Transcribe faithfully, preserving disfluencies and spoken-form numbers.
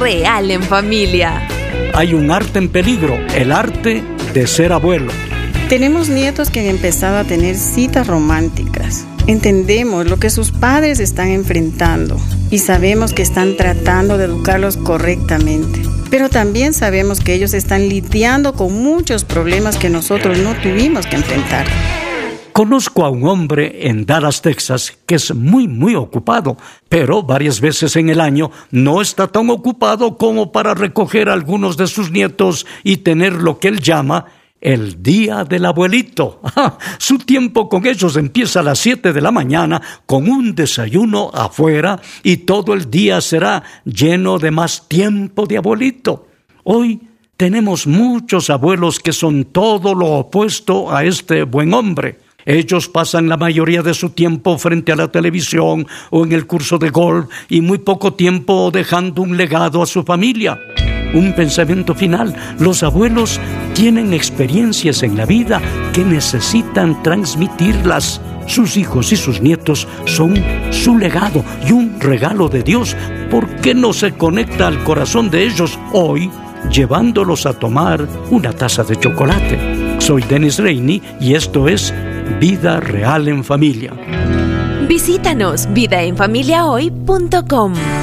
real en familia. Hay un arte en peligro, el arte de ser abuelo. Tenemos nietos que han empezado a tener citas románticas. Entendemos lo que sus padres están enfrentando y sabemos que están tratando de educarlos correctamente. Pero también sabemos que ellos están lidiando con muchos problemas que nosotros no tuvimos que enfrentar. Conozco a un hombre en Dallas, Texas, que es muy, muy ocupado, pero varias veces en el año no está tan ocupado como para recoger a algunos de sus nietos y tener lo que él llama el día del abuelito. Su tiempo con ellos empieza a las siete de la mañana con un desayuno afuera y todo el día será lleno de más tiempo de abuelito. Hoy tenemos muchos abuelos que son todo lo opuesto a este buen hombre. Ellos pasan la mayoría de su tiempo frente a la televisión o en el curso de golf y muy poco tiempo dejando un legado a su familia. Un pensamiento final: los abuelos tienen experiencias en la vida que necesitan transmitirlas. Sus hijos y sus nietos son su legado y un regalo de Dios. ¿Por qué no se conecta al corazón de ellos hoy, llevándolos a tomar una taza de chocolate? Soy Dennis Rainey y esto es Vida Real en Familia. Visítanos vida en familia hoy punto com.